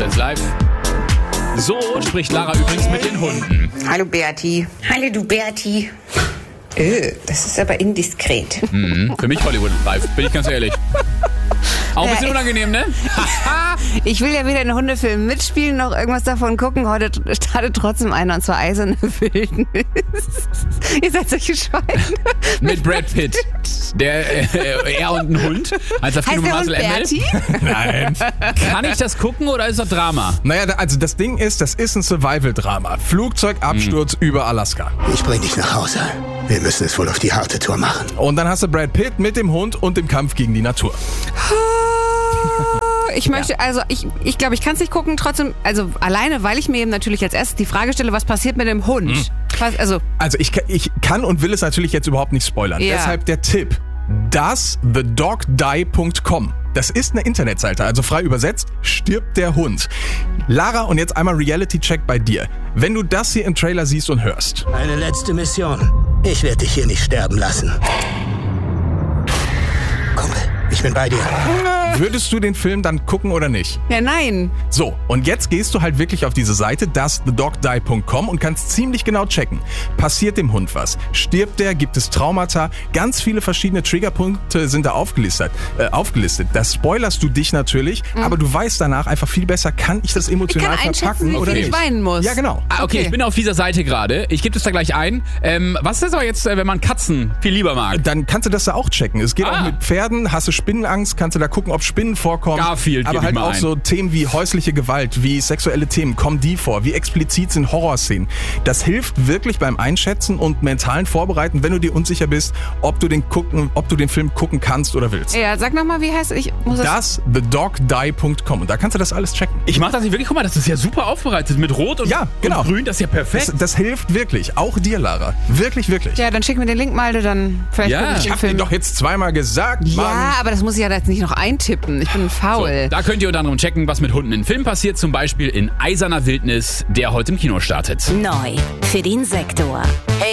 1 Live. So spricht Lara übrigens mit den Hunden. Hallo Berti. Hallo du Berti. Das ist aber indiskret. Für mich Hollywood Live, bin ich ganz ehrlich. Auch ein bisschen unangenehm, ne? Ich will ja weder in Hundefilmen mitspielen, noch irgendwas davon gucken. Heute startet trotzdem einer, und zwar Eiserne Wildnis. Ihr seid solche Schweine. Mit Brad Pitt. Er und ein Hund. Heißt der Film Heißt der Marcel Hund Emmel? Berti? Nein. Kann ich das gucken oder ist das Drama? Naja, also das Ding ist, das ist ein Survival-Drama. Flugzeugabsturz über Alaska. Ich bring dich nach Hause. Wir müssen es wohl auf die harte Tour machen. Und dann hast du Brad Pitt mit dem Hund und dem Kampf gegen die Natur. Ich möchte, ich glaube, ich kann es nicht gucken, trotzdem, also alleine, weil ich mir eben natürlich als erstes die Frage stelle, was passiert mit dem Hund? Also ich kann und will es natürlich jetzt überhaupt nicht spoilern. Ja. Deshalb der Tipp, thedogdie.com. Das ist eine Internetseite, also frei übersetzt, stirbt der Hund. Lara, und jetzt einmal Reality-Check bei dir. Wenn du das hier im Trailer siehst und hörst. Eine letzte Mission. Ich werde dich hier nicht sterben lassen. Kumpel, ich bin bei dir. Würdest du den Film dann gucken oder nicht? ja, nein. So, und jetzt gehst du halt wirklich auf diese Seite, thedogdie.com, und kannst ziemlich genau checken. Passiert dem Hund was? Stirbt der? Gibt es Traumata? Ganz viele verschiedene Triggerpunkte sind da aufgelistet. Das spoilerst du dich natürlich, aber du weißt danach einfach viel besser, kann ich das Ich emotional kann einschätzen, verpacken wie oder viel nicht? ich weinen muss. Ja, genau. Okay, ich bin auf dieser Seite gerade. Ich gebe das da gleich ein. Was ist das aber jetzt, wenn man Katzen viel lieber mag? Dann kannst du das da auch checken. Es geht auch mit Pferden. Hast du Spinnenangst, kannst du da gucken, ob Spinnen vorkommen. Garfield, aber geb ich halt mal auch ein. so Themen wie häusliche Gewalt, wie sexuelle Themen, kommen die vor? Wie explizit sind Horrorszenen? Das hilft wirklich beim Einschätzen und mentalen Vorbereiten, wenn du dir unsicher bist, ob du den Film gucken kannst oder willst. Ja, sag nochmal, wie heißt es? Ich muss thedogdie.com, und da kannst du das alles checken. Ich mache das nicht wirklich. Guck mal, das ist ja super aufbereitet mit Rot und, Ja, genau. und Grün. Das ist ja perfekt. Das hilft wirklich. Auch dir, Lara. Wirklich, wirklich. Ja, dann schick mir den Link, Malte, dann vielleicht Ja, gucke ich Ich den hab dir Film. doch jetzt zweimal gesagt, Mann. Ja, aber das muss ich ja jetzt nicht noch eintippen. Ich bin faul. Da könnt ihr unter anderem checken, was mit Hunden in Film passiert. Zum Beispiel in Eiserner Wildnis, der heute im Kino startet. Neu für den Sektor.